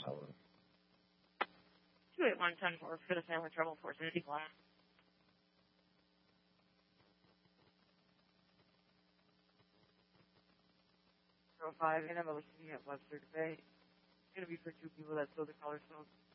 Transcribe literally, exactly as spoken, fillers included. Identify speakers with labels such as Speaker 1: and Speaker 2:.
Speaker 1: two eight one ten four for the family trouble for City Class. zero five, and I'm looking at Webster Bay. It's going to be for two people that stole the color smoke.